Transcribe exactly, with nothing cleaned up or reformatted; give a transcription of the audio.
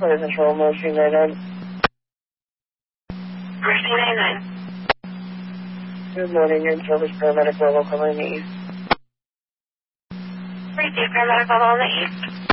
Flight Control, Mercy nine nine. Mercy nine nine. Good morning, in service paramedic level calling the east. Receive paramedic level on the east.